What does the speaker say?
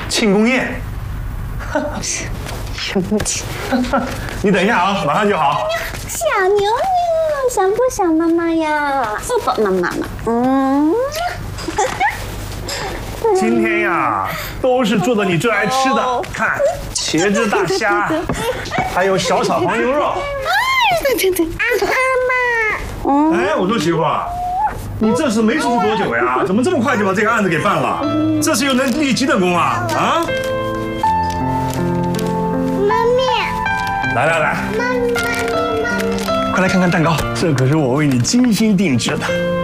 庆功宴。 生气。 你等一下啊，马上就好。 小牛牛，想不想妈妈呀？抱抱妈妈嘛。 今天呀，都是做的你最爱吃的，看茄子大虾，还有小炒黄牛肉。 妈妈。 哎，我说媳妇啊，你这是没出去多久呀？怎么这么快就把这个案子给办了？这是又能立几等功啊？啊？ 妈咪。 来，快来看看蛋糕，这可是我为你精心定制的。